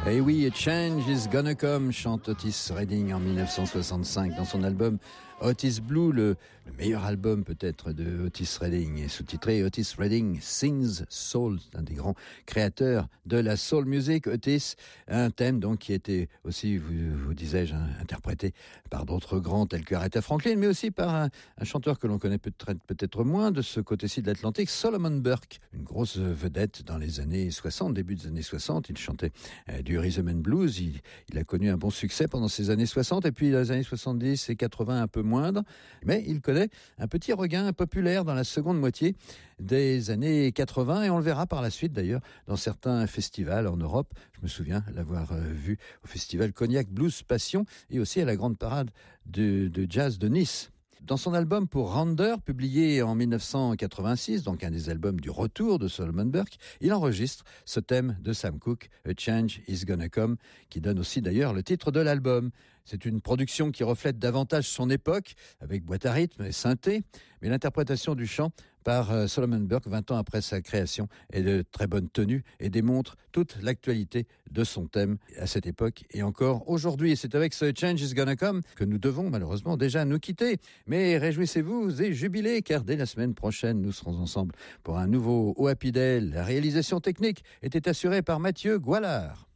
Eh oui, A Change is Gonna Come, chante Otis Redding en 1965 dans son album Otis Blue, le meilleur album peut-être de Otis Redding, et sous-titré Otis Redding Sings Soul, un des grands créateurs de la soul music. Otis, un thème donc qui était aussi, vous disais-je, interprété par d'autres grands tels que Aretha Franklin, mais aussi par un chanteur que l'on connaît peut-être moins de ce côté-ci de l'Atlantique, Solomon Burke, une grosse vedette dans les années 60, début des années 60. Il chantait du rhythm and blues. Il a connu un bon succès pendant ces années 60, et puis dans les années 70 et 80 un peu moindre, mais il connaît un petit regain populaire dans la seconde moitié des années 80, et on le verra par la suite d'ailleurs dans certains festivals en Europe. Je me souviens l'avoir vu au festival Cognac Blues Passion et aussi à la grande parade de jazz de Nice. Dans son album pour Rounder, publié en 1986, donc un des albums du retour de Solomon Burke, il enregistre ce thème de Sam Cooke, A Change is Gonna Come, qui donne aussi d'ailleurs le titre de l'album. C'est une production qui reflète davantage son époque, avec boîte à rythme et synthé, mais l'interprétation du chant par Solomon Burke 20 ans après sa création est de très bonne tenue et démontre toute l'actualité de son thème à cette époque et encore aujourd'hui. Et c'est avec ce Change is Gonna Come que nous devons malheureusement déjà nous quitter. Mais réjouissez-vous et jubilez, car dès la semaine prochaine, nous serons ensemble pour un nouveau Happy Day. La réalisation technique était assurée par Mathieu Goualard.